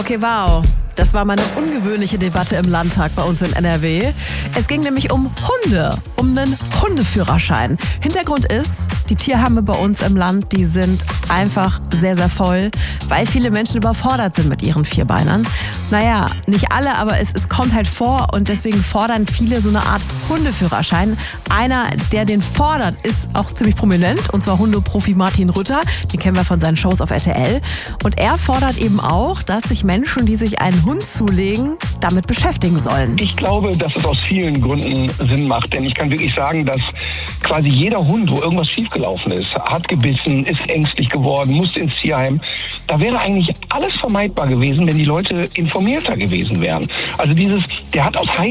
Okay, wow. Das war mal eine ungewöhnliche Debatte im Landtag bei uns in NRW. Es ging nämlich um Hunde, um einen Hundeführerschein. Hintergrund ist, die Tierheime bei uns im Land, die sind einfach sehr, sehr voll, weil viele Menschen überfordert sind mit ihren Vierbeinern. Naja, nicht alle, aber es kommt halt vor und deswegen fordern viele so eine Art Hundeführerschein. Einer, der den fordert, ist auch ziemlich prominent, und zwar Hundeprofi Martin Rütter. Den kennen wir von seinen Shows auf RTL. Und er fordert eben auch, dass sich Menschen, die sich einen Hund zulegen, damit beschäftigen sollen. Ich glaube, dass es aus vielen Gründen Sinn macht, denn ich kann wirklich sagen, dass quasi jeder Hund, wo irgendwas schiefgelaufen ist, hat gebissen, ist ängstlich geworden, musste ins Tierheim, da wäre eigentlich alles vermeidbar gewesen, wenn die Leute informierter gewesen wären. Also der hat aus